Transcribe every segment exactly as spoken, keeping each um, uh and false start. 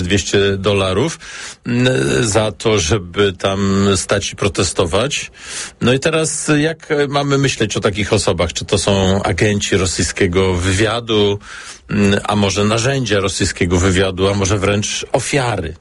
dwieście dolarów za to, żeby tam stać i protestować. No i teraz jak mamy myśleć o takich osobach? Czy to są agenci rosyjskiego wywiadu, a może narzędzia rosyjskiego wywiadu, a może wręcz ofiary?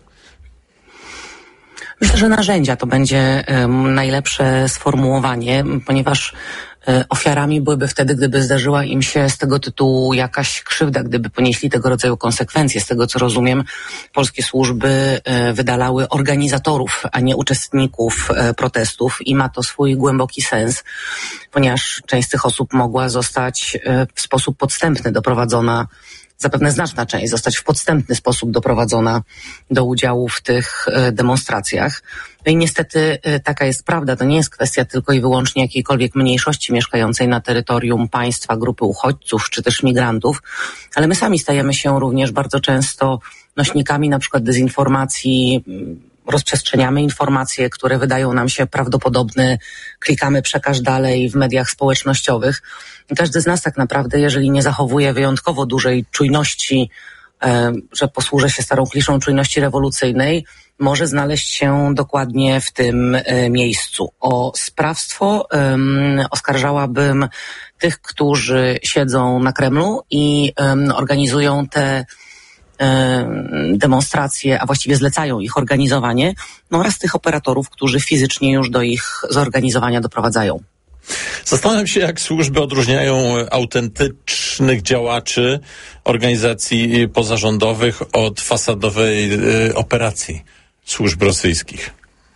Myślę, że narzędzia to będzie um, najlepsze sformułowanie, ponieważ um, ofiarami byłyby wtedy, gdyby zdarzyła im się z tego tytułu jakaś krzywda, gdyby ponieśli tego rodzaju konsekwencje. Z tego, co rozumiem, polskie służby um, wydalały organizatorów, a nie uczestników um, protestów i ma to swój głęboki sens, ponieważ część z tych osób mogła zostać um, w sposób podstępny doprowadzona, zapewne znaczna część, zostać w podstępny sposób doprowadzona do udziału w tych demonstracjach. No i niestety taka jest prawda. To nie jest kwestia tylko i wyłącznie jakiejkolwiek mniejszości mieszkającej na terytorium państwa, grupy uchodźców czy też migrantów, ale my sami stajemy się również bardzo często nośnikami na przykład dezinformacji, rozprzestrzeniamy informacje, które wydają nam się prawdopodobne, klikamy przekaż dalej w mediach społecznościowych. I każdy z nas tak naprawdę, jeżeli nie zachowuje wyjątkowo dużej czujności, e, że posłużę się starą kliszą czujności rewolucyjnej, może znaleźć się dokładnie w tym e, miejscu. O sprawstwo e, oskarżałabym tych, którzy siedzą na Kremlu i e, organizują te demonstracje, a właściwie zlecają ich organizowanie, no oraz tych operatorów, którzy fizycznie już do ich zorganizowania doprowadzają. Zastanawiam się, jak służby odróżniają autentycznych działaczy organizacji pozarządowych od fasadowej y, operacji służb rosyjskich.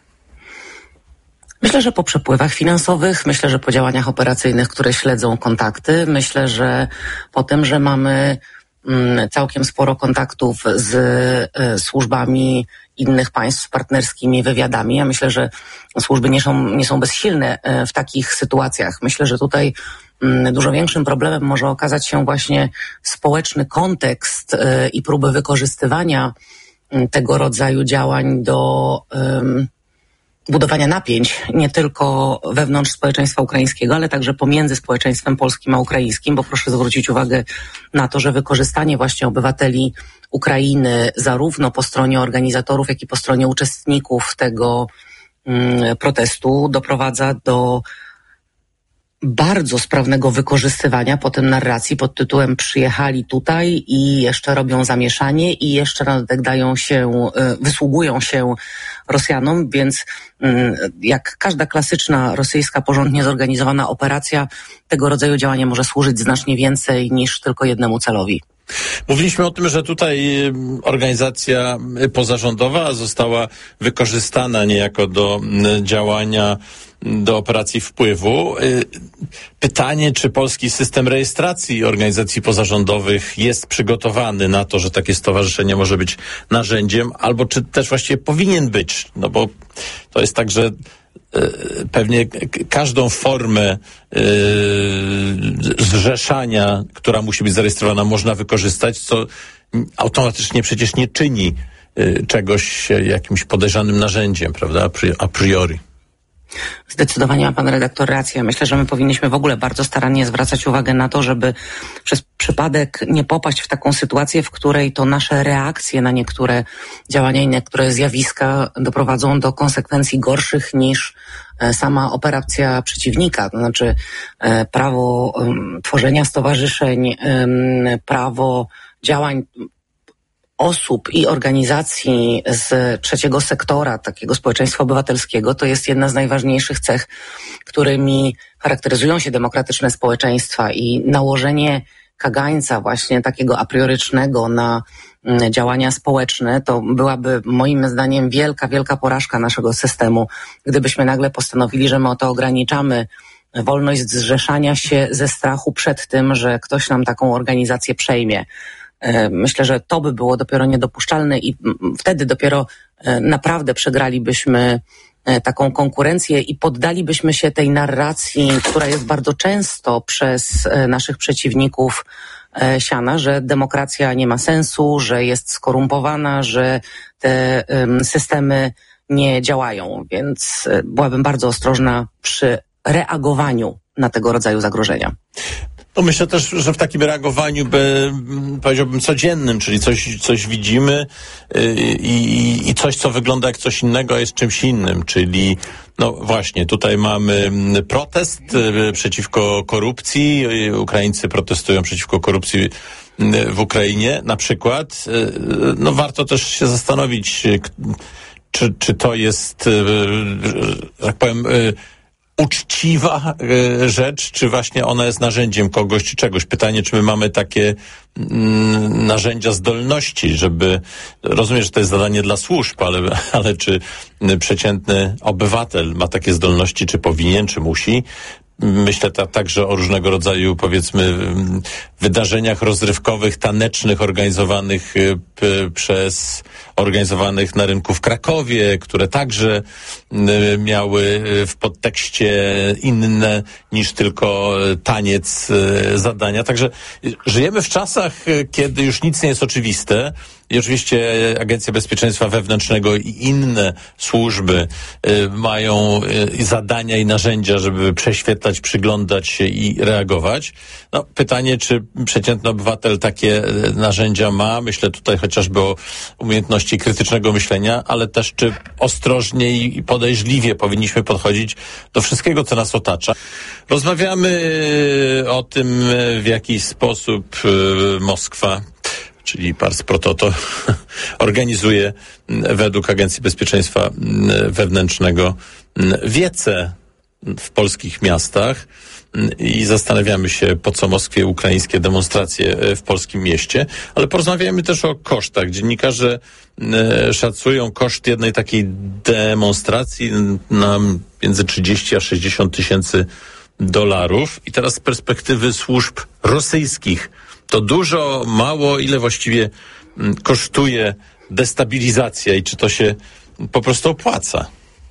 Myślę, że po przepływach finansowych, myślę, że po działaniach operacyjnych, które śledzą kontakty, myślę, że po tym, że mamy całkiem sporo kontaktów z y, służbami innych państw, partnerskimi wywiadami. Ja myślę, że służby nie są, nie są bezsilne y, w takich sytuacjach. Myślę, że tutaj y, dużo większym problemem może okazać się właśnie społeczny kontekst y, i próby wykorzystywania y, tego rodzaju działań do y, budowania napięć nie tylko wewnątrz społeczeństwa ukraińskiego, ale także pomiędzy społeczeństwem polskim a ukraińskim, bo proszę zwrócić uwagę na to, że wykorzystanie właśnie obywateli Ukrainy zarówno po stronie organizatorów, jak i po stronie uczestników tego mm, protestu doprowadza do bardzo sprawnego wykorzystywania potem narracji pod tytułem przyjechali tutaj i jeszcze robią zamieszanie i jeszcze na dodatek dają się, wysługują się Rosjanom, więc jak każda klasyczna rosyjska porządnie zorganizowana operacja, tego rodzaju działanie może służyć znacznie więcej niż tylko jednemu celowi. Mówiliśmy o tym, że tutaj organizacja pozarządowa została wykorzystana niejako do działania, do operacji wpływu. Pytanie, czy polski system rejestracji organizacji pozarządowych jest przygotowany na to, że takie stowarzyszenie może być narzędziem, albo czy też właściwie powinien być, no bo to jest tak, że pewnie każdą formę yy, zrzeszania, która musi być zarejestrowana, można wykorzystać, co automatycznie przecież nie czyni yy, czegoś jakimś podejrzanym narzędziem, prawda, a priori. Zdecydowanie ma pan redaktor rację. Myślę, że my powinniśmy w ogóle bardzo starannie zwracać uwagę na to, żeby przez przypadek nie popaść w taką sytuację, w której to nasze reakcje na niektóre działania i niektóre zjawiska doprowadzą do konsekwencji gorszych niż sama operacja przeciwnika. To znaczy prawo um, tworzenia stowarzyszeń, um, prawo działań osób i organizacji z trzeciego sektora, takiego społeczeństwa obywatelskiego, to jest jedna z najważniejszych cech, którymi charakteryzują się demokratyczne społeczeństwa, i nałożenie kagańca właśnie takiego apriorycznego na działania społeczne, to byłaby moim zdaniem wielka, wielka porażka naszego systemu, gdybyśmy nagle postanowili, że my o to ograniczamy wolność zrzeszania się ze strachu przed tym, że ktoś nam taką organizację przejmie. Myślę, że to by było dopiero niedopuszczalne i wtedy dopiero naprawdę przegralibyśmy taką konkurencję i poddalibyśmy się tej narracji, która jest bardzo często przez naszych przeciwników siana, że demokracja nie ma sensu, że jest skorumpowana, że te systemy nie działają. Więc byłabym bardzo ostrożna przy reagowaniu na tego rodzaju zagrożenia. No myślę też, że w takim reagowaniu, by, powiedziałbym, codziennym, czyli coś, coś widzimy i, i coś, co wygląda jak coś innego, jest czymś innym, czyli no właśnie, tutaj mamy protest przeciwko korupcji, Ukraińcy protestują przeciwko korupcji w Ukrainie na przykład. No warto też się zastanowić, czy, czy to jest, że tak powiem, uczciwa y, rzecz, czy właśnie ona jest narzędziem kogoś, czy czegoś. Pytanie, czy my mamy takie mm, narzędzia zdolności, żeby, rozumiem, że to jest zadanie dla służb, ale, ale czy przeciętny obywatel ma takie zdolności, czy powinien, czy musi? Myślę ta, także o różnego rodzaju, powiedzmy, wydarzeniach rozrywkowych, tanecznych, organizowanych y, p, przez, organizowanych na rynku w Krakowie, które także y, miały w podtekście inne niż tylko taniec y, zadania. Także żyjemy w czasach, kiedy już nic nie jest oczywiste. I oczywiście Agencja Bezpieczeństwa Wewnętrznego i inne służby y, mają y, zadania i narzędzia, żeby prześwietlać, przyglądać się i reagować. No, pytanie, czy przeciętny obywatel takie y, narzędzia ma? Myślę tutaj chociażby o umiejętności krytycznego myślenia, ale też czy ostrożnie i podejrzliwie powinniśmy podchodzić do wszystkiego, co nas otacza. Rozmawiamy o tym, w jaki sposób y, Moskwa, czyli Pars Pro Toto, organizuje według Agencji Bezpieczeństwa Wewnętrznego wiece w polskich miastach i zastanawiamy się, po co Moskwie ukraińskie demonstracje w polskim mieście, ale porozmawiamy też o kosztach. Dziennikarze szacują koszt jednej takiej demonstracji na między trzydzieści a sześćdziesiąt tysięcy dolarów. I teraz z perspektywy służb rosyjskich, to dużo, mało, ile właściwie kosztuje destabilizacja i czy to się po prostu opłaca?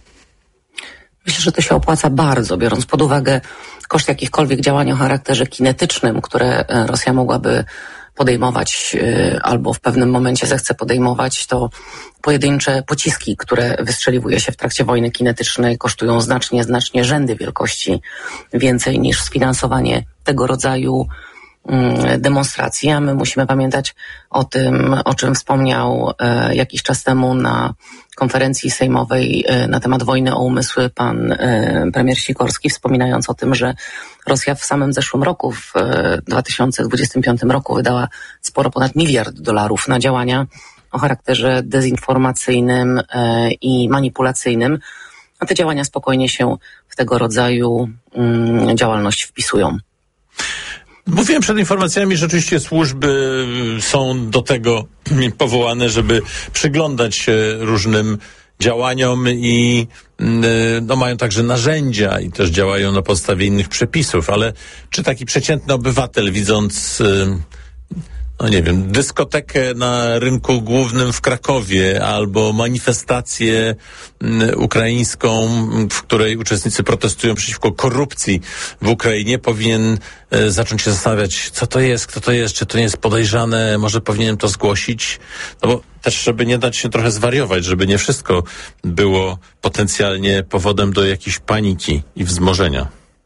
Myślę, że to się opłaca bardzo, biorąc pod uwagę koszt jakichkolwiek działań o charakterze kinetycznym, które Rosja mogłaby podejmować albo w pewnym momencie zechce podejmować, to pojedyncze pociski, które wystrzeliwuje się w trakcie wojny kinetycznej, kosztują znacznie, znacznie rzędy wielkości więcej niż sfinansowanie tego rodzaju demonstracji, a my musimy pamiętać o tym, o czym wspomniał e, jakiś czas temu na konferencji sejmowej e, na temat wojny o umysły pan e, premier Sikorski, wspominając o tym, że Rosja w samym zeszłym roku, w e, dwa tysiące dwudziestym piątym roku wydała sporo ponad miliard dolarów na działania o charakterze dezinformacyjnym e, i manipulacyjnym, a te działania spokojnie się w tego rodzaju mm, działalność wpisują. Mówiłem przed informacjami, że rzeczywiście służby są do tego powołane, żeby przyglądać się różnym działaniom i no, mają także narzędzia i też działają na podstawie innych przepisów, ale czy taki przeciętny obywatel, widząc no nie wiem, dyskotekę na rynku głównym w Krakowie albo manifestację ukraińską, w której uczestnicy protestują przeciwko korupcji w Ukrainie, powinien e, zacząć się zastanawiać, co to jest, kto to jest, czy to nie jest podejrzane, może powinienem to zgłosić, no bo też, żeby nie dać się trochę zwariować, żeby nie wszystko było potencjalnie powodem do jakiejś paniki i wzmożenia.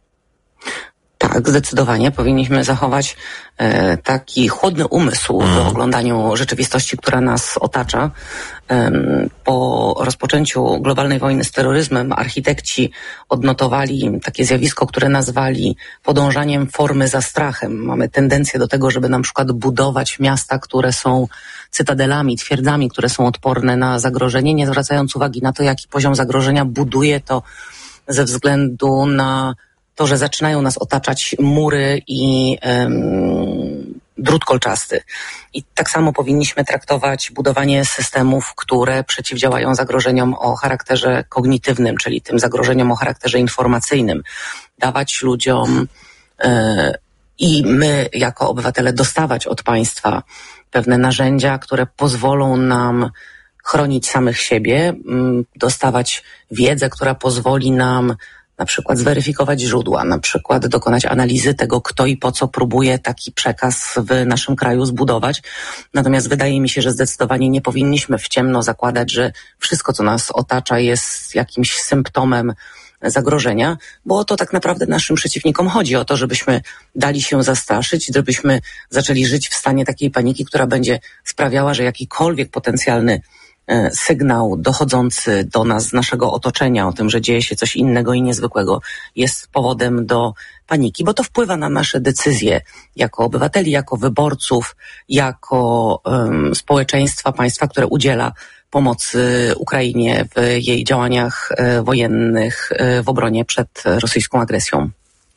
Tak, zdecydowanie powinniśmy zachować e, taki chłodny umysł mm. w oglądaniu rzeczywistości, która nas otacza. E, po rozpoczęciu globalnej wojny z terroryzmem architekci odnotowali takie zjawisko, które nazwali podążaniem formy za strachem. Mamy tendencję do tego, żeby na przykład budować miasta, które są cytadelami, twierdzami, które są odporne na zagrożenie, nie zwracając uwagi na to, jaki poziom zagrożenia buduje to ze względu na to, że zaczynają nas otaczać mury i um, drut kolczasty. I tak samo powinniśmy traktować budowanie systemów, które przeciwdziałają zagrożeniom o charakterze kognitywnym, czyli tym zagrożeniom o charakterze informacyjnym. Dawać ludziom e, i my jako obywatele dostawać od państwa pewne narzędzia, które pozwolą nam chronić samych siebie, m, dostawać wiedzę, która pozwoli nam na przykład zweryfikować źródła, na przykład dokonać analizy tego, kto i po co próbuje taki przekaz w naszym kraju zbudować. Natomiast wydaje mi się, że zdecydowanie nie powinniśmy w ciemno zakładać, że wszystko, co nas otacza, jest jakimś symptomem zagrożenia, bo o to tak naprawdę naszym przeciwnikom chodzi, o to, żebyśmy dali się zastraszyć, żebyśmy zaczęli żyć w stanie takiej paniki, która będzie sprawiała, że jakikolwiek potencjalny sygnał dochodzący do nas z naszego otoczenia o tym, że dzieje się coś innego i niezwykłego, jest powodem do paniki, bo to wpływa na nasze decyzje jako obywateli, jako wyborców, jako um, społeczeństwa, państwa, które udziela pomocy Ukrainie w jej działaniach e, wojennych e, w obronie przed rosyjską agresją.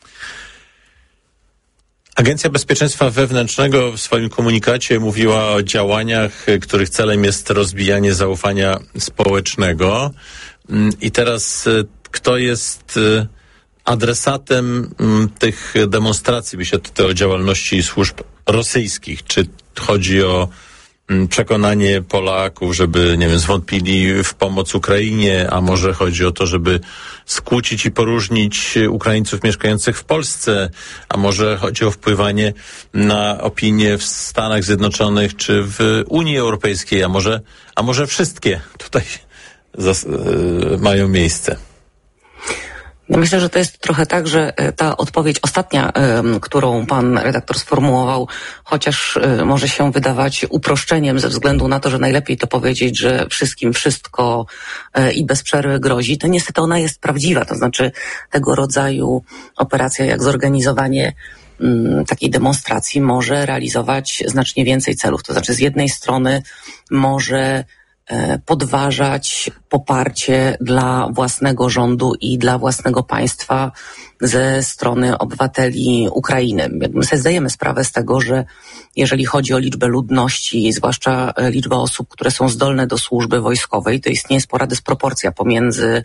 Agencja Bezpieczeństwa Wewnętrznego w swoim komunikacie mówiła o działaniach, których celem jest rozbijanie zaufania społecznego. I teraz kto jest adresatem tych demonstracji? Myślę tutaj o działalności służb rosyjskich. Czy chodzi o przekonanie Polaków, żeby, nie wiem, zwątpili w pomoc Ukrainie, a może chodzi o to, żeby skłócić i poróżnić Ukraińców mieszkających w Polsce, a może chodzi o wpływanie na opinię w Stanach Zjednoczonych czy w Unii Europejskiej, a może, a może wszystkie tutaj zas- mają miejsce. Ja myślę, że to jest trochę tak, że ta odpowiedź ostatnia, którą pan redaktor sformułował, chociaż może się wydawać uproszczeniem ze względu na to, że najlepiej to powiedzieć, że wszystkim wszystko i bez przerwy grozi, to niestety ona jest prawdziwa. To znaczy tego rodzaju operacja jak zorganizowanie takiej demonstracji może realizować znacznie więcej celów. To znaczy z jednej strony może podważać poparcie dla własnego rządu i dla własnego państwa ze strony obywateli Ukrainy. My sobie zdajemy sprawę z tego, że jeżeli chodzi o liczbę ludności, zwłaszcza liczbę osób, które są zdolne do służby wojskowej, to istnieje spora dysproporcja pomiędzy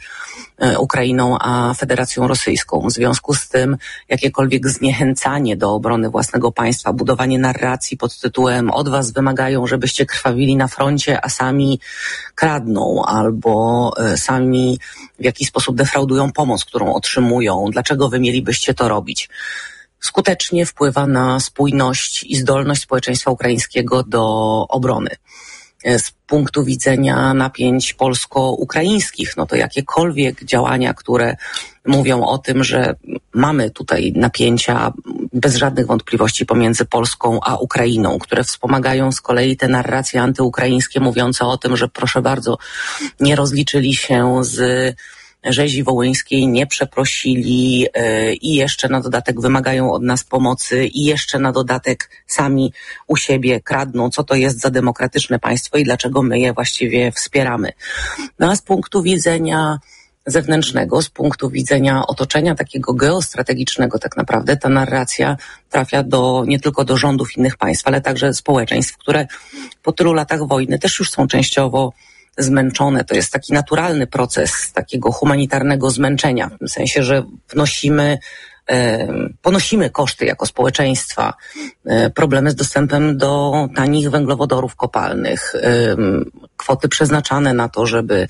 Ukrainą a Federacją Rosyjską. W związku z tym jakiekolwiek zniechęcanie do obrony własnego państwa, budowanie narracji pod tytułem od was wymagają, żebyście krwawili na froncie, a sami kradną albo sami w jakiś sposób defraudują pomoc, którą otrzymują. Dlaczego wy mielibyście to robić? Skutecznie wpływa na spójność i zdolność społeczeństwa ukraińskiego do obrony. Z punktu widzenia napięć polsko-ukraińskich, no to jakiekolwiek działania, które mówią o tym, że mamy tutaj napięcia bez żadnych wątpliwości pomiędzy Polską a Ukrainą, które wspomagają z kolei te narracje antyukraińskie mówiące o tym, że proszę bardzo, nie rozliczyli się z rzezi wołyńskiej, nie przeprosili yy, i jeszcze na dodatek wymagają od nas pomocy i jeszcze na dodatek sami u siebie kradną, co to jest za demokratyczne państwo i dlaczego my je właściwie wspieramy. No a z punktu widzenia zewnętrznego, z punktu widzenia otoczenia takiego geostrategicznego tak naprawdę ta narracja trafia do, nie tylko do rządów innych państw, ale także społeczeństw, które po tylu latach wojny też już są częściowo zmęczone. To jest taki naturalny proces takiego humanitarnego zmęczenia, w tym sensie, że wnosimy, e, ponosimy koszty jako społeczeństwa, e, problemy z dostępem do tanich węglowodorów kopalnych, e, kwoty przeznaczane na to, żeby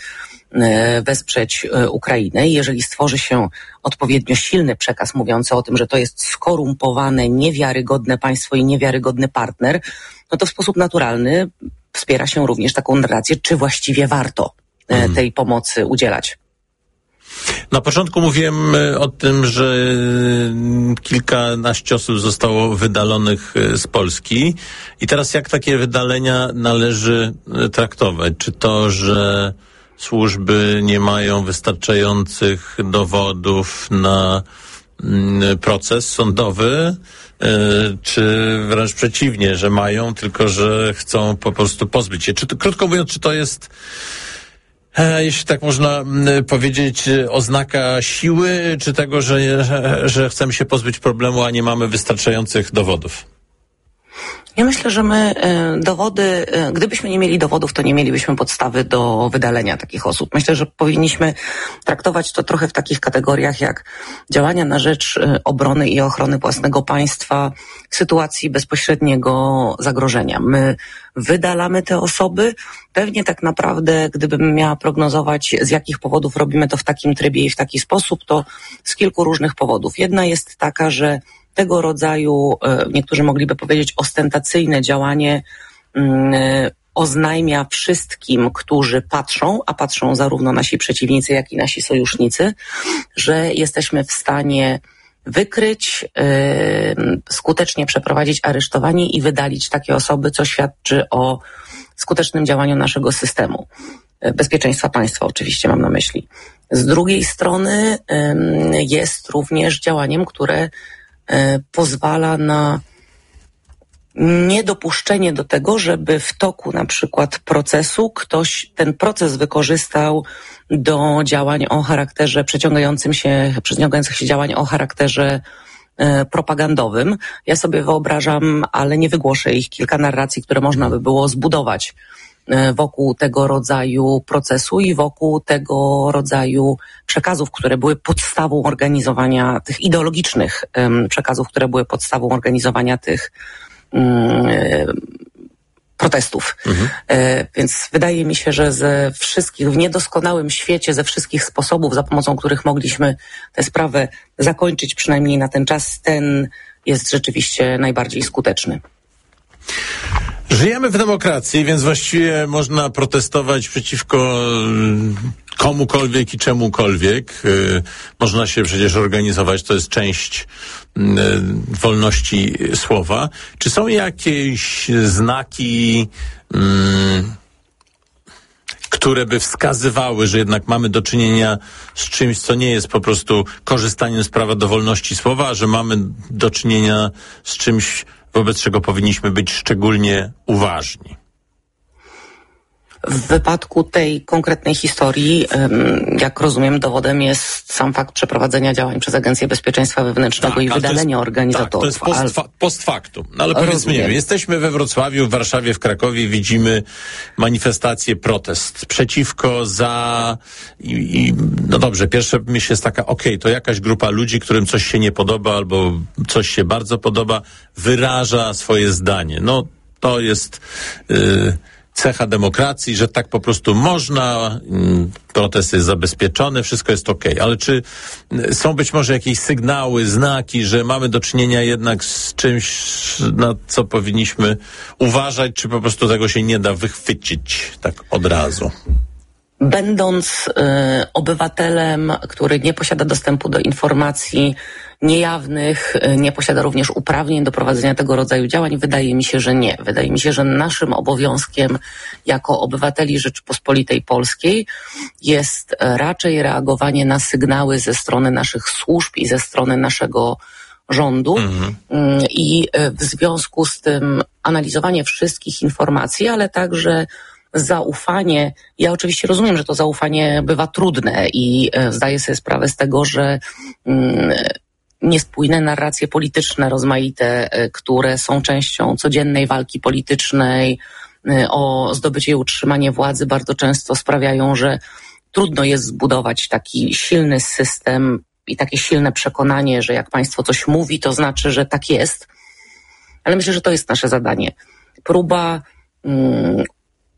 e, wesprzeć e, Ukrainę. I jeżeli stworzy się odpowiednio silny przekaz mówiący o tym, że to jest skorumpowane, niewiarygodne państwo i niewiarygodny partner, no to w sposób naturalny wspiera się również taką narrację, czy właściwie warto hmm. tej pomocy udzielać. Na początku mówiłem o tym, że kilkanaście osób zostało wydalonych z Polski i teraz jak takie wydalenia należy traktować? Czy to, że służby nie mają wystarczających dowodów na proces sądowy, czy wręcz przeciwnie, że mają, tylko że chcą po prostu pozbyć się? Czy to, krótko mówiąc, czy to jest, jeśli tak można powiedzieć, oznaka siły, czy tego, że, że chcemy się pozbyć problemu, a nie mamy wystarczających dowodów? Ja myślę, że my dowody, gdybyśmy nie mieli dowodów, to nie mielibyśmy podstawy do wydalenia takich osób. Myślę, że powinniśmy traktować to trochę w takich kategoriach jak działania na rzecz obrony i ochrony własnego państwa w sytuacji bezpośredniego zagrożenia. My wydalamy te osoby. Pewnie tak naprawdę, gdybym miała prognozować, z jakich powodów robimy to w takim trybie i w taki sposób, to z kilku różnych powodów. Jedna jest taka, że tego rodzaju, niektórzy mogliby powiedzieć, ostentacyjne działanie oznajmia wszystkim, którzy patrzą, a patrzą zarówno nasi przeciwnicy, jak i nasi sojusznicy, że jesteśmy w stanie wykryć, yy, skutecznie przeprowadzić aresztowanie i wydalić takie osoby, co świadczy o skutecznym działaniu naszego systemu. Bezpieczeństwa państwa oczywiście mam na myśli. Z drugiej strony yy, jest również działaniem, które yy, pozwala na niedopuszczenie do tego, żeby w toku na przykład procesu ktoś ten proces wykorzystał do działań o charakterze przeciągającym się, przeciągających się działań o charakterze e, propagandowym. Ja sobie wyobrażam, ale nie wygłoszę ich, kilka narracji, które można by było zbudować e, wokół tego rodzaju procesu i wokół tego rodzaju przekazów, które były podstawą organizowania tych ideologicznych e, przekazów, które były podstawą organizowania tych protestów. Mhm. E, więc wydaje mi się, że ze wszystkich, w niedoskonałym świecie, ze wszystkich sposobów, za pomocą których mogliśmy tę sprawę zakończyć, przynajmniej na ten czas, ten jest rzeczywiście najbardziej skuteczny. Żyjemy w demokracji, więc właściwie można protestować przeciwko komukolwiek i czemukolwiek. Można się przecież organizować, to jest część wolności słowa. Czy są jakieś znaki, które by wskazywały, że jednak mamy do czynienia z czymś, co nie jest po prostu korzystaniem z prawa do wolności słowa, a że mamy do czynienia z czymś, wobec czego powinniśmy być szczególnie uważni? W wypadku tej konkretnej historii, jak rozumiem, dowodem jest sam fakt przeprowadzenia działań przez Agencję Bezpieczeństwa Wewnętrznego tak, i wydalenia jest, organizatorów. Tak, to jest post, fa, post factum. No ale powiedzmy, nie wiem, jesteśmy we Wrocławiu, w Warszawie, w Krakowie, widzimy manifestację, protest przeciwko, za i, i no dobrze, pierwsza myśl jest taka, okej, okay, to jakaś grupa ludzi, którym coś się nie podoba albo coś się bardzo podoba, wyraża swoje zdanie. No to jest... Yy, cecha demokracji, że tak po prostu można, protest jest zabezpieczony, wszystko jest okej. Okay. Ale czy są być może jakieś sygnały, znaki, że mamy do czynienia jednak z czymś, na co powinniśmy uważać, czy po prostu tego się nie da wychwycić tak od razu? Będąc y, obywatelem, który nie posiada dostępu do informacji niejawnych, y, nie posiada również uprawnień do prowadzenia tego rodzaju działań, wydaje mi się, że nie. Wydaje mi się, że naszym obowiązkiem jako obywateli Rzeczypospolitej Polskiej jest raczej reagowanie na sygnały ze strony naszych służb i ze strony naszego rządu mhm. y, i y, w związku z tym analizowanie wszystkich informacji, ale także zaufanie. Ja oczywiście rozumiem, że to zaufanie bywa trudne i e, zdaję sobie sprawę z tego, że mm, niespójne narracje polityczne, rozmaite, e, które są częścią codziennej walki politycznej e, o zdobycie i utrzymanie władzy, bardzo często sprawiają, że trudno jest zbudować taki silny system i takie silne przekonanie, że jak państwo coś mówi, to znaczy, że tak jest. Ale myślę, że to jest nasze zadanie. Próba mm,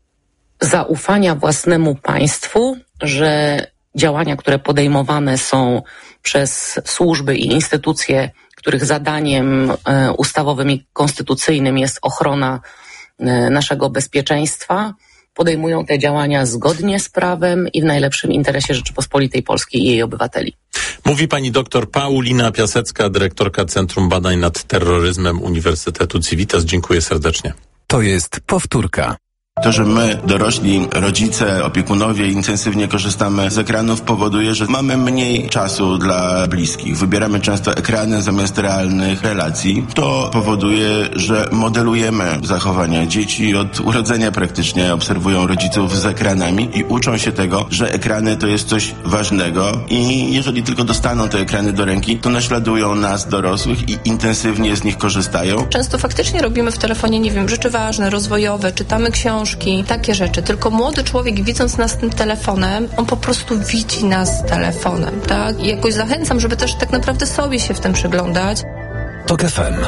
zaufania własnemu państwu, że działania, które podejmowane są przez służby i instytucje, których zadaniem e, ustawowym i konstytucyjnym jest ochrona e, naszego bezpieczeństwa, podejmują te działania zgodnie z prawem i w najlepszym interesie Rzeczypospolitej Polskiej i jej obywateli. Mówi pani doktor Paulina Piasecka, dyrektorka Centrum Badań nad Terroryzmem Uniwersytetu Civitas. Dziękuję serdecznie. To jest powtórka. To, że my, dorośli, rodzice, opiekunowie intensywnie korzystamy z ekranów, powoduje, że mamy mniej czasu dla bliskich. Wybieramy często ekrany zamiast realnych relacji. To powoduje, że modelujemy zachowania. Dzieci od urodzenia praktycznie obserwują rodziców z ekranami i uczą się tego, że ekrany to jest coś ważnego i jeżeli tylko dostaną te ekrany do ręki, to naśladują nas, dorosłych, i intensywnie z nich korzystają. Często faktycznie robimy w telefonie, nie wiem, rzeczy ważne, rozwojowe, czytamy książki, takie rzeczy. Tylko młody człowiek, widząc nas tym telefonem, on po prostu widzi nas telefonem, tak? I jakoś zachęcam, żeby też tak naprawdę sobie się w tym przyglądać. Tok F M.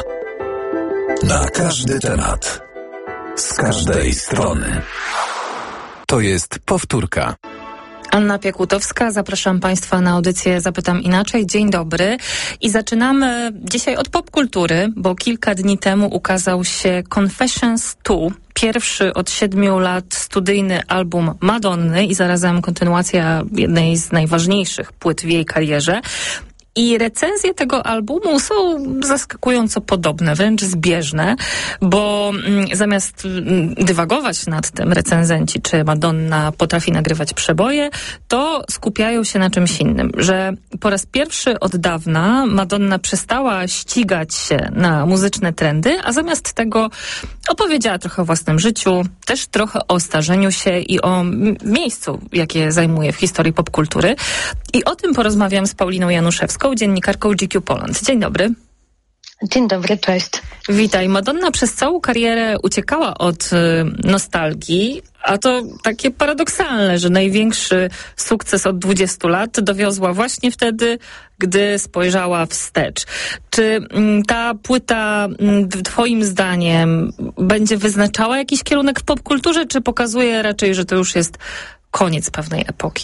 Na każdy temat. Z każdej strony. To jest powtórka. Anna Piekutowska, zapraszam Państwa na audycję Zapytam Inaczej. Dzień dobry. I zaczynamy dzisiaj od popkultury, bo kilka dni temu ukazał się Confessions dwa, pierwszy od siedmiu lat studyjny album Madonny i zarazem kontynuacja jednej z najważniejszych płyt w jej karierze. I recenzje tego albumu są zaskakująco podobne, wręcz zbieżne, bo mm, zamiast mm, dywagować nad tym recenzenci, czy Madonna potrafi nagrywać przeboje, to skupiają się na czymś innym, że po raz pierwszy od dawna Madonna przestała ścigać się na muzyczne trendy, a zamiast tego opowiedziała trochę o własnym życiu, też trochę o starzeniu się i o m- miejscu, jakie zajmuje w historii popkultury. I o tym porozmawiam z Pauliną Januszewską, dziennikarką G Q Poland. Dzień dobry. Dzień dobry, cześć. Witaj. Madonna przez całą karierę uciekała od y, nostalgii, a to takie paradoksalne, że największy sukces od dwudziestu lat dowiozła właśnie wtedy, gdy spojrzała wstecz. Czy y, ta płyta y, twoim zdaniem będzie wyznaczała jakiś kierunek w popkulturze, czy pokazuje raczej, że to już jest koniec pewnej epoki?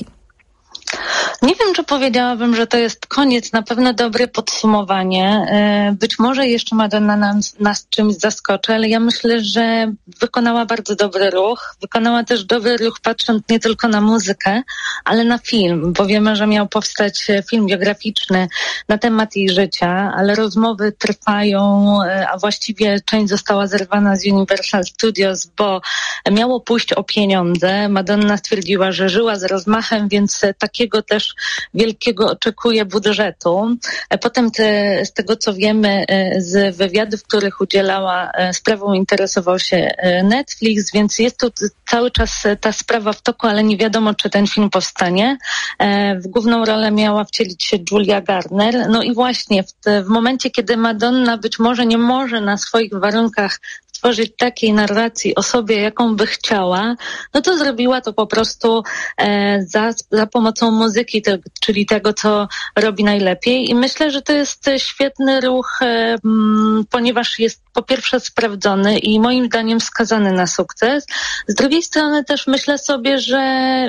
Nie wiem, czy powiedziałabym, że to jest koniec, na pewno dobre podsumowanie. Być może jeszcze Madonna nas, nas czymś zaskoczy, ale ja myślę, że wykonała bardzo dobry ruch. Wykonała też dobry ruch patrząc nie tylko na muzykę, ale na film, bo wiemy, że miał powstać film biograficzny na temat jej życia, ale rozmowy trwają, a właściwie część została zerwana z Universal Studios, bo miało pójść o pieniądze. Madonna stwierdziła, że żyła z rozmachem, więc takiego też wielkiego oczekuje budżetu. Potem te, z tego, co wiemy z wywiadów, których udzielała, sprawą interesował się Netflix, więc jest tu cały czas ta sprawa w toku, ale nie wiadomo, czy ten film powstanie. W główną rolę miała wcielić się Julia Garner. No i właśnie w, w momencie, kiedy Madonna być może nie może na swoich warunkach tworzyć takiej narracji o sobie, jaką by chciała, no to zrobiła to po prostu e, za, za pomocą muzyki, te, czyli tego, co robi najlepiej. I myślę, że to jest świetny ruch, e, m, ponieważ jest po pierwsze sprawdzony i moim zdaniem skazany na sukces. Z drugiej strony też myślę sobie, że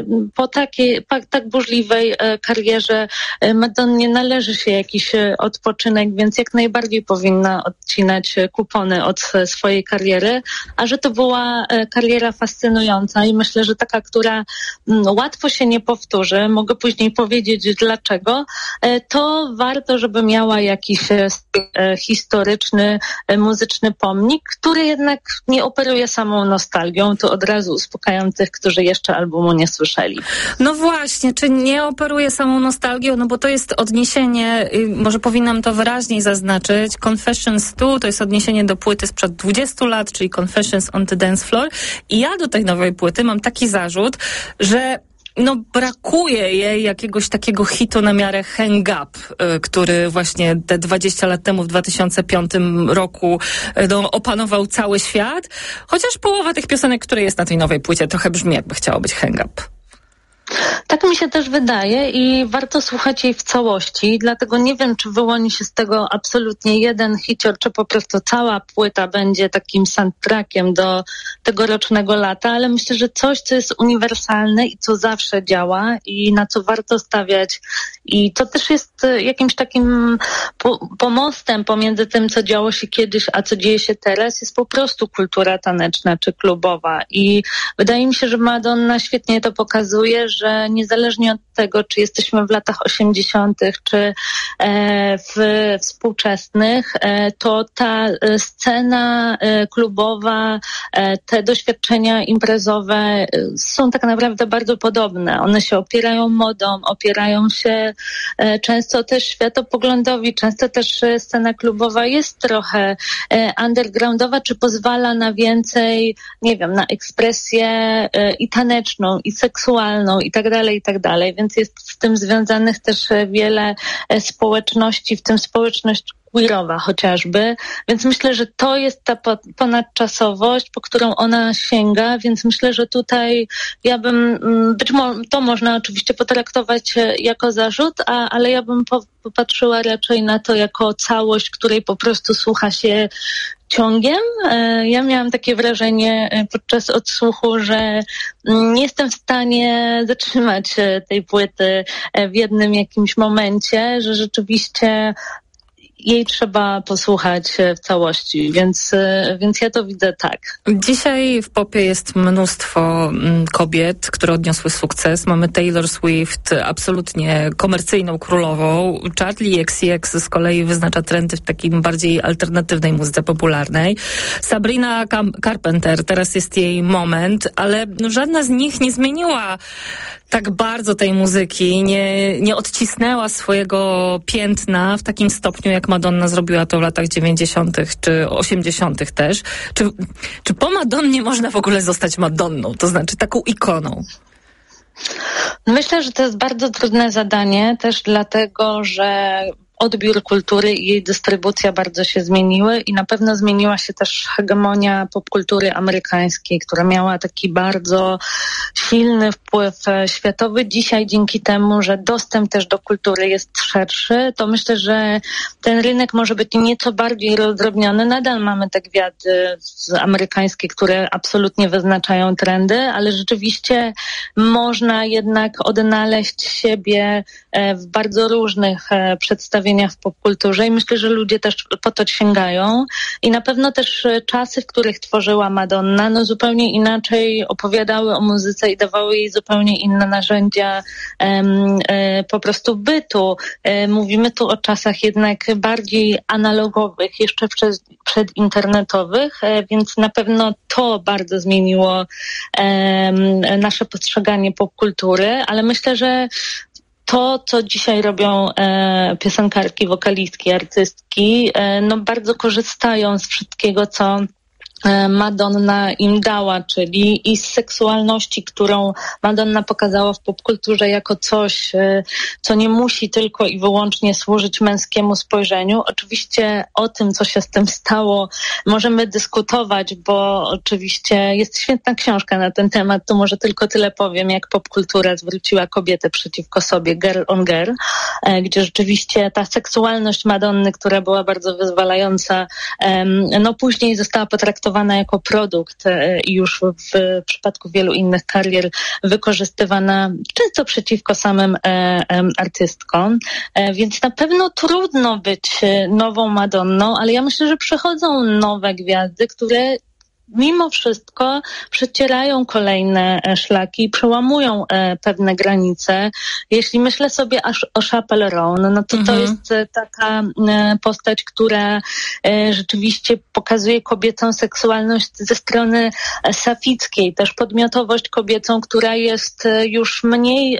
po takiej, po tak burzliwej e, karierze e, Madonnie należy się jakiś e, odpoczynek, więc jak najbardziej powinna odcinać e, kupony od e, swojej kariery, a że to była e, kariera fascynująca i myślę, że taka, która m, łatwo się nie powtórzy, mogę później powiedzieć dlaczego, e, to warto, żeby miała jakiś e, e, historyczny, e, muzyczny pomnik, który jednak nie operuje samą nostalgią. To od razu uspokajam tych, którzy jeszcze albumu nie słyszeli. No właśnie, czy nie operuje samą nostalgią? No bo to jest odniesienie, może powinnam to wyraźniej zaznaczyć, Confessions dwa to jest odniesienie do płyty sprzed dwudziestu lat, czyli Confessions on the Dance Floor. I ja do tej nowej płyty mam taki zarzut, że no brakuje jej jakiegoś takiego hitu na miarę Hang Up, y, który właśnie te dwadzieścia lat temu w dwa tysiące piątym roku y, no, opanował cały świat. Chociaż połowa tych piosenek, które jest na tej nowej płycie, trochę brzmi, jakby chciało być Hang Up. Tak mi się też wydaje i warto słuchać jej w całości, dlatego nie wiem, czy wyłoni się z tego absolutnie jeden hicior, czy po prostu cała płyta będzie takim soundtrackiem do tegorocznego lata, ale myślę, że coś, co jest uniwersalne i co zawsze działa i na co warto stawiać i to też jest jakimś takim po- pomostem pomiędzy tym, co działo się kiedyś, a co dzieje się teraz, jest po prostu kultura taneczna czy klubowa i wydaje mi się, że Madonna świetnie to pokazuje, że niezależnie od tego, czy jesteśmy w latach osiemdziesiątych, czy e, w współczesnych, e, to ta e, scena e, klubowa, e, te doświadczenia imprezowe e, są tak naprawdę bardzo podobne. One się opierają modą, opierają się e, często też światopoglądowi, często też e, scena klubowa jest trochę e, undergroundowa, czy pozwala na więcej, nie wiem, na ekspresję e, i taneczną, i seksualną, i tak dalej, i tak dalej. Więc jest z tym związanych też wiele społeczności, w tym społeczność queerowa chociażby, więc myślę, że to jest ta ponadczasowość, po którą ona sięga, więc myślę, że tutaj ja bym, być może to można oczywiście potraktować jako zarzut, a, ale ja bym popatrzyła raczej na to jako całość, której po prostu słucha się ciągiem. Ja miałam takie wrażenie podczas odsłuchu, że nie jestem w stanie zatrzymać tej płyty w jednym jakimś momencie, że rzeczywiście jej trzeba posłuchać w całości, więc, więc ja to widzę tak. Dzisiaj w popie jest mnóstwo kobiet, które odniosły sukces. Mamy Taylor Swift, absolutnie komercyjną królową. Charli X C X z kolei wyznacza trendy w takim bardziej alternatywnej muzyce popularnej. Sabrina Carpenter, teraz jest jej moment, ale no, żadna z nich nie zmieniła tak bardzo tej muzyki, nie, nie odcisnęła swojego piętna w takim stopniu, jak Madonna zrobiła to w latach dziewięćdziesiątych czy osiemdziesiątych też. Czy, czy po Madonnie można w ogóle zostać Madonną, to znaczy taką ikoną? Myślę, że to jest bardzo trudne zadanie, też dlatego, że odbiór kultury i jej dystrybucja bardzo się zmieniły i na pewno zmieniła się też hegemonia popkultury amerykańskiej, która miała taki bardzo silny wpływ światowy. Dzisiaj dzięki temu, że dostęp też do kultury jest szerszy, to myślę, że ten rynek może być nieco bardziej rozdrobniony. Nadal mamy te gwiazdy amerykańskie, które absolutnie wyznaczają trendy, ale rzeczywiście można jednak odnaleźć siebie w bardzo różnych przedstawieniach w popkulturze i myślę, że ludzie też po to sięgają i na pewno też czasy, w których tworzyła Madonna, no zupełnie inaczej opowiadały o muzyce i dawały jej zupełnie inne narzędzia um, e, po prostu bytu. E, mówimy tu o czasach jednak bardziej analogowych, jeszcze przed, przedinternetowych, e, więc na pewno to bardzo zmieniło e, nasze postrzeganie popkultury, ale myślę, że to, co dzisiaj robią e, piosenkarki, wokalistki, artystki, e, no bardzo korzystają z wszystkiego, co Madonna im dała, czyli i z seksualności, którą Madonna pokazała w popkulturze jako coś, co nie musi tylko i wyłącznie służyć męskiemu spojrzeniu. Oczywiście o tym, co się z tym stało, możemy dyskutować, bo oczywiście jest świetna książka na ten temat, to może tylko tyle powiem, jak popkultura zwróciła kobietę przeciwko sobie, Girl on Girl, gdzie rzeczywiście ta seksualność Madonny, która była bardzo wyzwalająca, no później została potraktowana jako produkt i już w przypadku wielu innych karier wykorzystywana często przeciwko samym artystkom. Więc na pewno trudno być nową Madonną, ale ja myślę, że przychodzą nowe gwiazdy, które mimo wszystko przecierają kolejne szlaki i przełamują pewne granice. Jeśli myślę sobie aż o Chappell Roan, no to mhm. to jest taka postać, która rzeczywiście pokazuje kobiecą seksualność ze strony safickiej, też podmiotowość kobiecą, która jest już mniej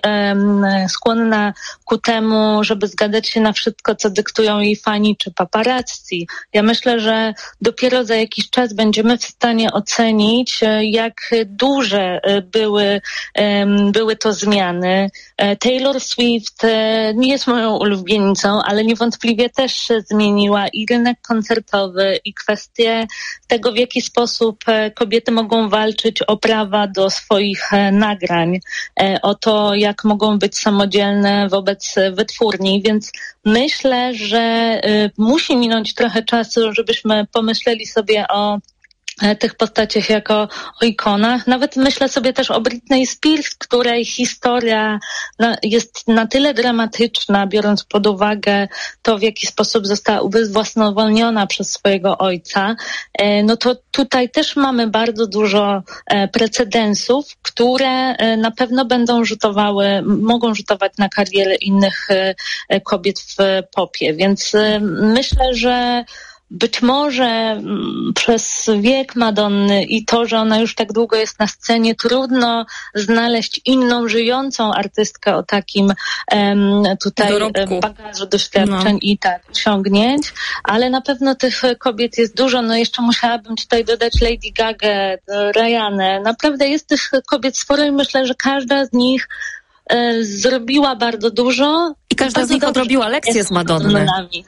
skłonna ku temu, żeby zgadzać się na wszystko, co dyktują jej fani czy paparazzi. Ja myślę, że dopiero za jakiś czas będziemy w stanie ocenić, jak duże były, były to zmiany. Taylor Swift nie jest moją ulubienicą, ale niewątpliwie też zmieniła i rynek koncertowy, i kwestie tego, w jaki sposób kobiety mogą walczyć o prawa do swoich nagrań, o to, jak mogą być samodzielne wobec wytwórni, więc myślę, że musi minąć trochę czasu, żebyśmy pomyśleli sobie o tych postaciach jako o ikonach. Nawet myślę sobie też o Britney Spears, której historia jest na tyle dramatyczna, biorąc pod uwagę to, w jaki sposób została ubezwłasnowolniona przez swojego ojca. No to tutaj też mamy bardzo dużo precedensów, które na pewno będą rzutowały, mogą rzutować na karierę innych kobiet w popie. Więc myślę, że być może przez wiek Madonny i to, że ona już tak długo jest na scenie, trudno znaleźć inną żyjącą artystkę o takim um, tutaj dorobku, bagażu doświadczeń no. i tak osiągnięć, ale na pewno tych kobiet jest dużo. No jeszcze musiałabym tutaj dodać Lady Gagę, Rihanę. Naprawdę jest tych kobiet sporo i myślę, że każda z nich e, zrobiła bardzo dużo. I każda z nich odrobiła lekcję z Madonny.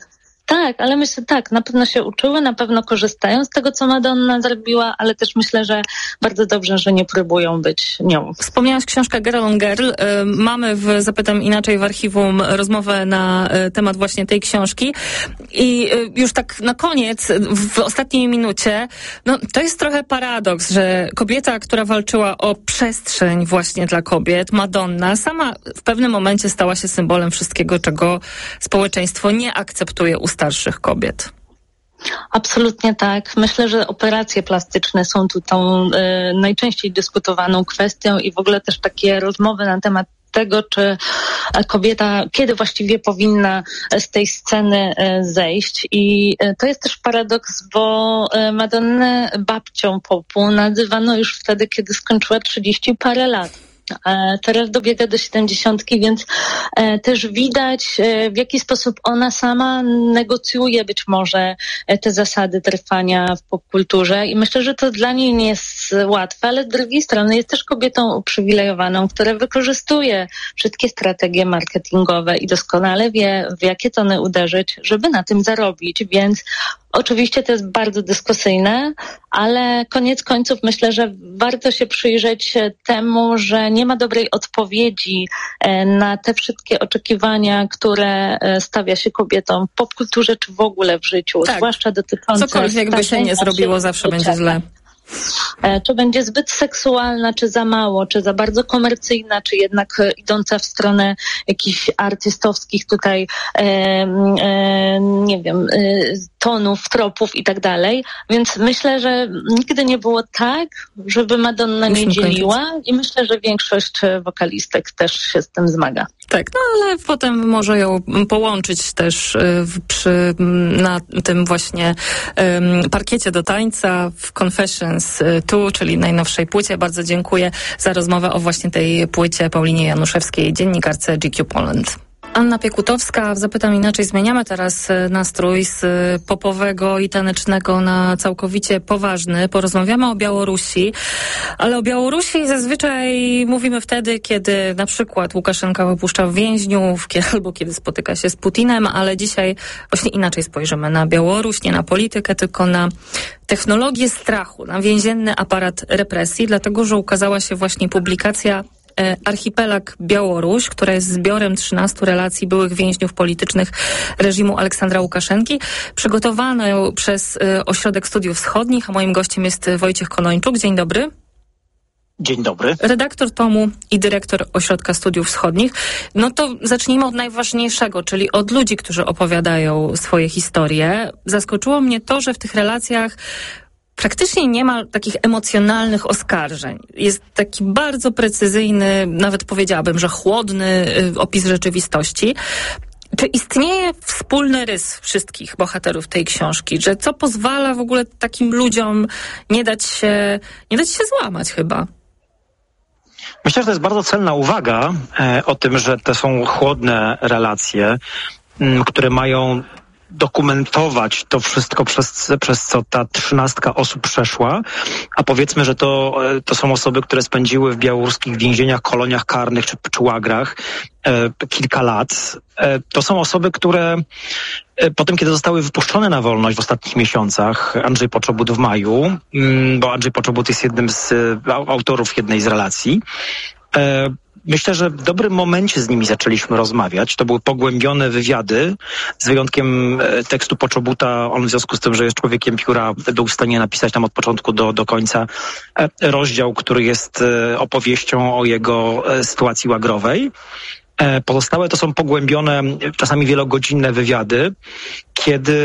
Tak, ale myślę tak, na pewno się uczyły, na pewno korzystają z tego, co Madonna zrobiła, ale też myślę, że bardzo dobrze, że nie próbują być nią. Wspomniałaś książkę Girl on Girl. Mamy w Zapytam Inaczej w archiwum rozmowę na temat właśnie tej książki i już tak na koniec, w ostatniej minucie, no to jest trochę paradoks, że kobieta, która walczyła o przestrzeń właśnie dla kobiet, Madonna, sama w pewnym momencie stała się symbolem wszystkiego, czego społeczeństwo nie akceptuje u starszych kobiet. Absolutnie tak. Myślę, że operacje plastyczne są tu tą y, najczęściej dyskutowaną kwestią i w ogóle też takie rozmowy na temat tego, czy kobieta, kiedy właściwie powinna z tej sceny zejść. I to jest też paradoks, bo Madonnę babcią popu nazywano już wtedy, kiedy skończyła trzydzieści parę lat. Teraz dobiega do siedemdziesiątki, więc też widać, w jaki sposób ona sama negocjuje być może te zasady trwania w popkulturze i myślę, że to dla niej nie jest łatwe, ale z drugiej strony jest też kobietą uprzywilejowaną, która wykorzystuje wszystkie strategie marketingowe i doskonale wie, w jakie tony uderzyć, żeby na tym zarobić, więc oczywiście to jest bardzo dyskusyjne, ale koniec końców myślę, że warto się przyjrzeć temu, że nie ma dobrej odpowiedzi na te wszystkie oczekiwania, które stawia się kobietom w popkulturze czy w ogóle w życiu, tak. Zwłaszcza dotyczące... Cokolwiek by się nie zrobiło, zawsze będzie źle. Czy będzie zbyt seksualna, czy za mało, czy za bardzo komercyjna, czy jednak idąca w stronę jakichś artystowskich tutaj, e, e, nie wiem, e, tonów, tropów i tak dalej. Więc myślę, że nigdy nie było tak, żeby Madonna nie dzieliła i myślę, że większość wokalistek też się z tym zmaga. Tak, no ale potem może ją połączyć też w, przy, na tym właśnie um, parkiecie do tańca w Confessions two, czyli najnowszej płycie. Bardzo dziękuję za rozmowę o właśnie tej płycie Paulinie Januszewskiej, dziennikarce G Q Poland. Anna Piekutowska, w Zapytam Inaczej zmieniamy teraz nastrój z popowego i tanecznego na całkowicie poważny. Porozmawiamy o Białorusi, ale o Białorusi zazwyczaj mówimy wtedy, kiedy na przykład Łukaszenka wypuszcza więźniów, albo kiedy spotyka się z Putinem, ale dzisiaj właśnie inaczej spojrzymy na Białoruś, nie na politykę, tylko na technologię strachu, na więzienny aparat represji, dlatego że ukazała się właśnie publikacja Archipelag Białoruś, która jest zbiorem trzynastu relacji byłych więźniów politycznych reżimu Aleksandra Łukaszenki, przygotowaną przez Ośrodek Studiów Wschodnich, a moim gościem jest Wojciech Konończuk. Dzień dobry. Dzień dobry. Redaktor tomu i dyrektor Ośrodka Studiów Wschodnich. No to zacznijmy od najważniejszego, czyli od ludzi, którzy opowiadają swoje historie. Zaskoczyło mnie to, że w tych relacjach praktycznie nie ma takich emocjonalnych oskarżeń. Jest taki bardzo precyzyjny, nawet powiedziałabym, że chłodny opis rzeczywistości. Czy istnieje wspólny rys wszystkich bohaterów tej książki, że co pozwala w ogóle takim ludziom nie dać się, nie dać się złamać chyba? Myślę, że to jest bardzo celna uwaga e, o tym, że to są chłodne relacje, m, które mają dokumentować to wszystko, przez, przez co ta trzynastka osób przeszła, a powiedzmy, że to, to są osoby, które spędziły w białoruskich więzieniach, koloniach karnych czy, czy łagrach e, kilka lat. E, to są osoby, które e, potem, kiedy zostały wypuszczone na wolność w ostatnich miesiącach, Andrzej Poczobut w maju, m, bo Andrzej Poczobut jest jednym z e, autorów jednej z relacji, e, myślę, że w dobrym momencie z nimi zaczęliśmy rozmawiać. To były pogłębione wywiady, z wyjątkiem tekstu Poczobuta. On w związku z tym, że jest człowiekiem pióra, był w stanie napisać tam od początku do, do końca rozdział, który jest opowieścią o jego sytuacji łagrowej. Pozostałe to są pogłębione, czasami wielogodzinne wywiady, kiedy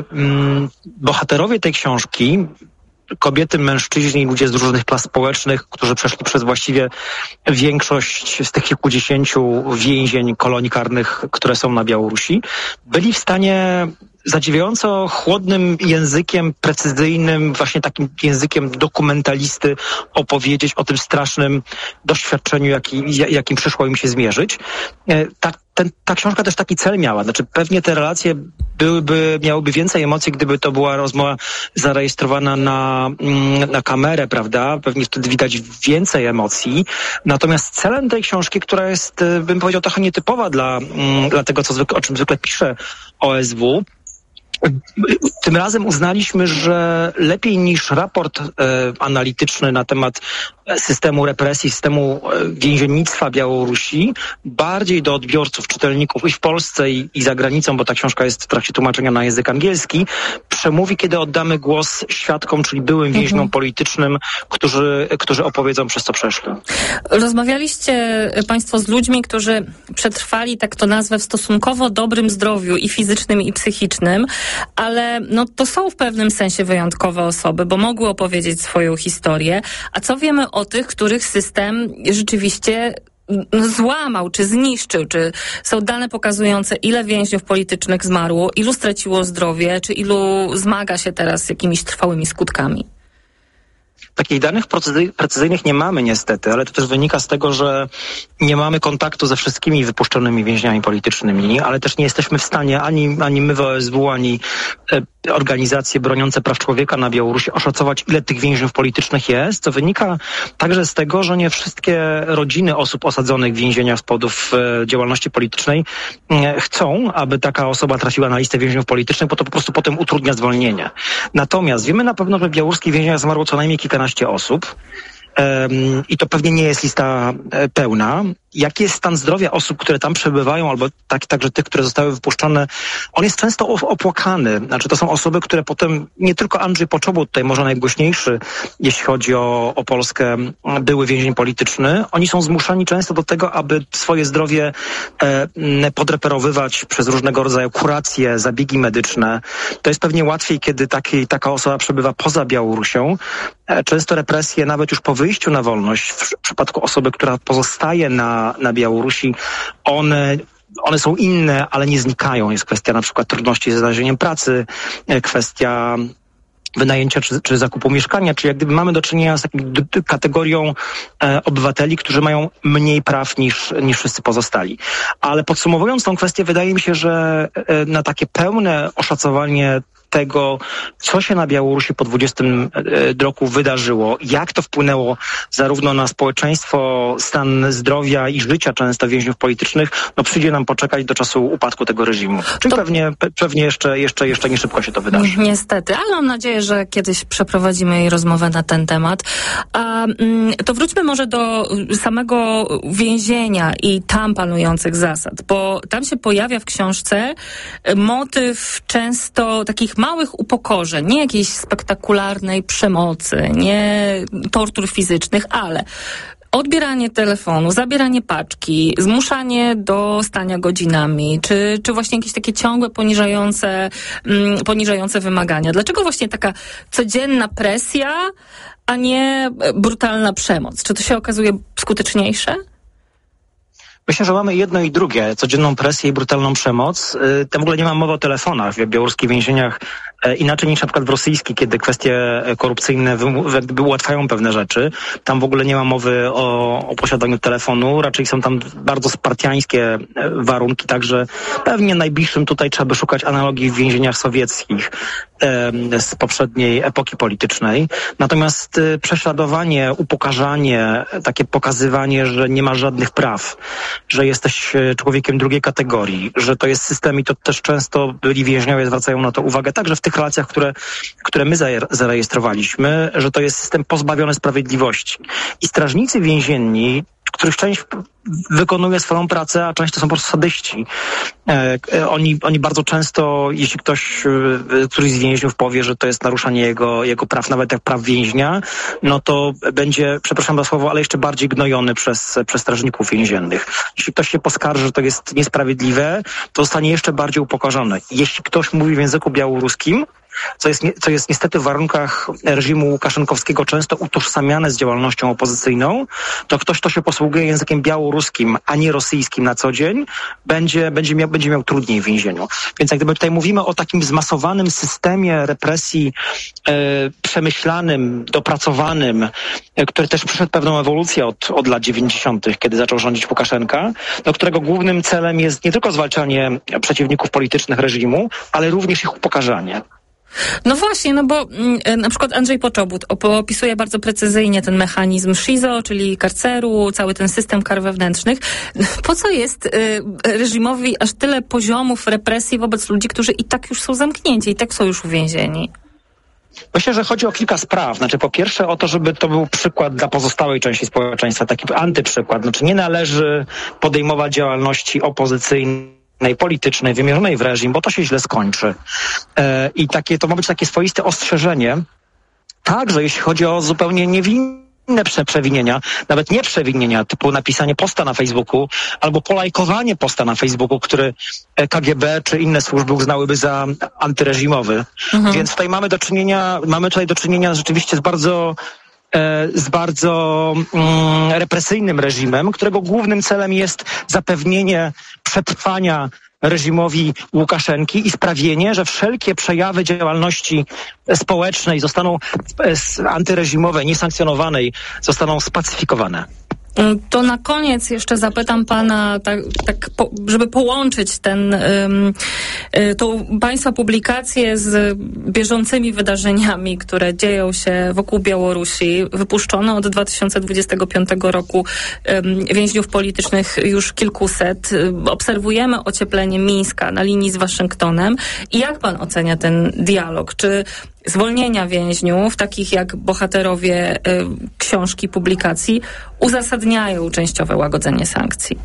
mm, bohaterowie tej książki, kobiety, mężczyźni, ludzie z różnych klas społecznych, którzy przeszli przez właściwie większość z tych kilkudziesięciu więzień, kolonii karnych, które są na Białorusi, byli w stanie zadziwiająco chłodnym językiem, precyzyjnym, właśnie takim językiem dokumentalisty opowiedzieć o tym strasznym doświadczeniu, jaki, jakim przyszło im się zmierzyć. Ta, ten, ta książka też taki cel miała. Znaczy pewnie te relacje byłyby, miałyby więcej emocji, gdyby to była rozmowa zarejestrowana na, na kamerę, prawda? Pewnie wtedy widać więcej emocji. Natomiast celem tej książki, która jest, bym powiedział, trochę nietypowa dla, dla tego, co zwykle, o czym zwykle pisze O S W, Tym razem uznaliśmy, że lepiej niż raport e, analityczny na temat systemu represji, systemu e, więziennictwa Białorusi, bardziej do odbiorców, czytelników i w Polsce i, i za granicą, bo ta książka jest w trakcie tłumaczenia na język angielski, przemówi, kiedy oddamy głos świadkom, czyli byłym więźniom mhm. politycznym, którzy, którzy opowiedzą, przez co przeszli. Rozmawialiście Państwo z ludźmi, którzy przetrwali, tak to nazwę, w stosunkowo dobrym zdrowiu i fizycznym, i psychicznym, ale no, to są w pewnym sensie wyjątkowe osoby, bo mogły opowiedzieć swoją historię. A co wiemy o tych, których system rzeczywiście złamał, czy zniszczył, czy są dane pokazujące, ile więźniów politycznych zmarło, ilu straciło zdrowie, czy ilu zmaga się teraz z jakimiś trwałymi skutkami? Takich danych precyzyjnych nie mamy niestety, ale to też wynika z tego, że nie mamy kontaktu ze wszystkimi wypuszczonymi więźniami politycznymi, ale też nie jesteśmy w stanie, ani, ani my w O S W, ani e, organizacje broniące praw człowieka na Białorusi oszacować, ile tych więźniów politycznych jest, co wynika także z tego, że nie wszystkie rodziny osób osadzonych w więzieniach z powodów e, działalności politycznej e, chcą, aby taka osoba trafiła na listę więźniów politycznych, bo to po prostu potem utrudnia zwolnienie. Natomiast wiemy na pewno, że w białoruskich więzieniach zmarło co najmniej kilkanaście osób. Um, I to pewnie nie jest lista e, pełna. Jaki jest stan zdrowia osób, które tam przebywają, albo tak, także tych, które zostały wypuszczone? On jest często opłakany. Znaczy, to są osoby, które potem, nie tylko Andrzej Poczobut, tutaj może najgłośniejszy, jeśli chodzi o, o Polskę, były więzień polityczny. Oni są zmuszani często do tego, aby swoje zdrowie e, podreperowywać przez różnego rodzaju kuracje, zabiegi medyczne. To jest pewnie łatwiej, kiedy taki, taka osoba przebywa poza Białorusią. E, często represje, nawet już po wyjściu na wolność, w, w przypadku osoby, która pozostaje na na Białorusi, one, one są inne, ale nie znikają. Jest kwestia na przykład trudności ze znalezieniem pracy, kwestia wynajęcia czy, czy zakupu mieszkania, czy jak gdyby mamy do czynienia z taką kategorią e, obywateli, którzy mają mniej praw niż, niż wszyscy pozostali. Ale podsumowując tą kwestię, wydaje mi się, że e, na takie pełne oszacowanie tego, co się na Białorusi po dwudziestym roku wydarzyło, jak to wpłynęło zarówno na społeczeństwo, stan zdrowia i życia często więźniów politycznych, no przyjdzie nam poczekać do czasu upadku tego reżimu. Czyli to... pewnie, pewnie jeszcze, jeszcze, jeszcze nie szybko się to wydarzy. Niestety, ale mam nadzieję, że kiedyś przeprowadzimy rozmowę na ten temat. A to wróćmy może do samego więzienia i tam panujących zasad, bo tam się pojawia w książce motyw często takich małych upokorzeń, nie jakiejś spektakularnej przemocy, nie tortur fizycznych, ale odbieranie telefonu, zabieranie paczki, zmuszanie do stania godzinami, czy, czy właśnie jakieś takie ciągłe poniżające, mm, poniżające wymagania. Dlaczego właśnie taka codzienna presja, a nie brutalna przemoc? Czy to się okazuje skuteczniejsze? Myślę, że mamy jedno i drugie, codzienną presję i brutalną przemoc. Tam w ogóle nie ma mowy o telefonach w białoruskich więzieniach, inaczej niż na przykład w rosyjskich, kiedy kwestie korupcyjne jakby ułatwiają pewne rzeczy. Tam w ogóle nie ma mowy o, o posiadaniu telefonu, raczej są tam bardzo spartiańskie warunki, także pewnie najbliższym tutaj trzeba by szukać analogii w więzieniach sowieckich z poprzedniej epoki politycznej. Natomiast prześladowanie, upokarzanie, takie pokazywanie, że nie ma żadnych praw, że jesteś człowiekiem drugiej kategorii, że to jest system i to też często byli więźniowie zwracają na to uwagę, także w tych relacjach, które, które my zarejestrowaliśmy, że to jest system pozbawiony sprawiedliwości. I strażnicy więzienni, których część wykonuje swoją pracę, a część to są po prostu sadyści. E, oni, oni bardzo często, jeśli ktoś, e, któryś z więźniów powie, że to jest naruszanie jego, jego praw, nawet jak praw więźnia, no to będzie, przepraszam za słowo, ale jeszcze bardziej gnojony przez, przez strażników więziennych. Jeśli ktoś się poskarży, że to jest niesprawiedliwe, to zostanie jeszcze bardziej upokorzony. Jeśli ktoś mówi w języku białoruskim, co jest, co jest niestety w warunkach reżimu łukaszenkowskiego często utożsamiane z działalnością opozycyjną, to ktoś, kto się posługuje językiem białoruskim, a nie rosyjskim na co dzień, będzie, będzie, miał, będzie miał trudniej w więzieniu. Więc jak gdyby tutaj mówimy o takim zmasowanym systemie represji e, przemyślanym, dopracowanym, e, który też przeszedł pewną ewolucję od, od lat dziewięćdziesiątych, kiedy zaczął rządzić Łukaszenka, do którego głównym celem jest nie tylko zwalczanie przeciwników politycznych reżimu, ale również ich upokarzanie. No właśnie, no bo y, na przykład Andrzej Poczobut opisuje bardzo precyzyjnie ten mechanizm SHIZO, czyli karceru, cały ten system kar wewnętrznych. Po co jest y, reżimowi aż tyle poziomów represji wobec ludzi, którzy i tak już są zamknięci, i tak są już uwięzieni? Myślę, że chodzi o kilka spraw. Znaczy, po pierwsze o to, żeby to był przykład dla pozostałej części społeczeństwa, taki antyprzykład. Znaczy, nie należy podejmować działalności opozycyjnej, politycznej, wymierzonej w reżim, bo to się źle skończy. E, I takie, to ma być takie swoiste ostrzeżenie, także jeśli chodzi o zupełnie niewinne przewinienia, nawet nie przewinienia, typu napisanie posta na Facebooku albo polajkowanie posta na Facebooku, który K G B czy inne służby uznałyby za antyreżimowy. Mhm. Więc tutaj mamy do czynienia, mamy tutaj do czynienia rzeczywiście z bardzo z bardzo mm, represyjnym reżimem, którego głównym celem jest zapewnienie przetrwania reżimowi Łukaszenki i sprawienie, że wszelkie przejawy działalności społecznej zostaną antyreżimowej, niesankcjonowanej, zostaną spacyfikowane. To na koniec jeszcze zapytam pana, tak, tak po, żeby połączyć ten, um, tą państwa publikację z bieżącymi wydarzeniami, które dzieją się wokół Białorusi. Wypuszczono od dwa tysiące dwudziestego piątego roku um, więźniów politycznych już kilkuset. Obserwujemy ocieplenie Mińska na linii z Waszyngtonem. I jak pan ocenia ten dialog? Czy zwolnienia więźniów, takich jak bohaterowie y, książki, publikacji, uzasadniają częściowe łagodzenie sankcji?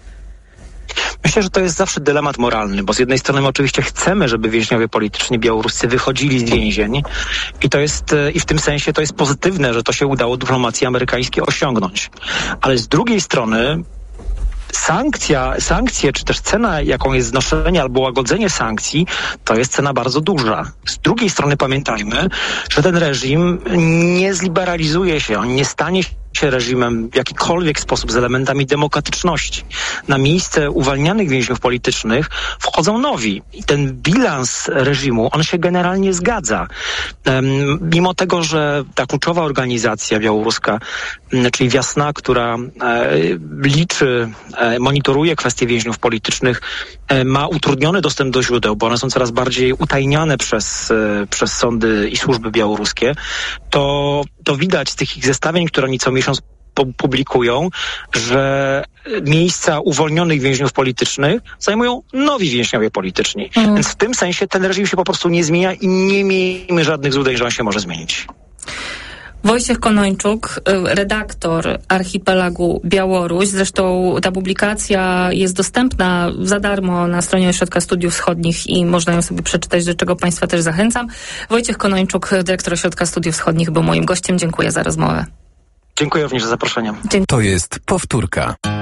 Myślę, że to jest zawsze dylemat moralny, bo z jednej strony my oczywiście chcemy, żeby więźniowie polityczni białoruscy wychodzili z więzień i to jest, i w tym sensie to jest pozytywne, że to się udało dyplomacji amerykańskiej osiągnąć. Ale z drugiej strony Sankcja, sankcje, czy też cena, jaką jest znoszenie albo łagodzenie sankcji, to jest cena bardzo duża. Z drugiej strony pamiętajmy, że ten reżim nie zliberalizuje się, on nie stanie się reżimem w jakikolwiek sposób z elementami demokratyczności. Na miejsce uwalnianych więźniów politycznych wchodzą nowi. I ten bilans reżimu, on się generalnie zgadza. Um, mimo tego, że ta kluczowa organizacja białoruska, czyli Wiasna, która e, liczy, e, monitoruje kwestie więźniów politycznych, e, ma utrudniony dostęp do źródeł, bo one są coraz bardziej utajniane przez, e, przez sądy i służby białoruskie, to, to widać z tych ich zestawień, które oni co miesiąc publikują, że miejsca uwolnionych więźniów politycznych zajmują nowi więźniowie polityczni. Mm. Więc w tym sensie ten reżim się po prostu nie zmienia i nie miejmy żadnych złudzeń, że on się może zmienić. Wojciech Konończuk, redaktor Archipelagu Białoruś. Zresztą ta publikacja jest dostępna za darmo na stronie Ośrodka Studiów Wschodnich i można ją sobie przeczytać, do czego Państwa też zachęcam. Wojciech Konończuk, dyrektor Ośrodka Studiów Wschodnich, był moim gościem. Dziękuję za rozmowę. Dziękuję również za zaproszenie. To jest powtórka.